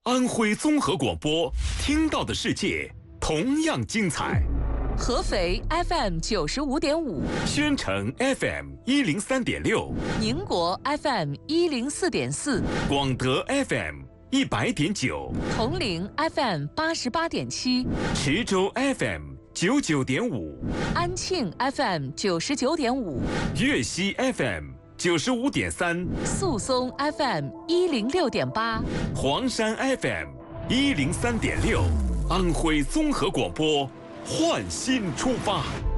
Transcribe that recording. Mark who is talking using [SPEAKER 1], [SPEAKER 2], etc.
[SPEAKER 1] 安徽综合广播，听到的世界同样精彩。
[SPEAKER 2] 合肥 FM 95.5，
[SPEAKER 1] 宣城 FM 103.6，
[SPEAKER 2] 宁国 FM 104.4，
[SPEAKER 1] 广德 FM 100.9，
[SPEAKER 2] 铜陵 FM 88.7，
[SPEAKER 1] 池州 FM 99.5，
[SPEAKER 2] 安庆 FM 99.5，
[SPEAKER 1] 粤西 FM 95.3，
[SPEAKER 2] 宿松 FM 106.8，
[SPEAKER 1] 黄山 FM 103.6，安徽综合广播，焕新出发。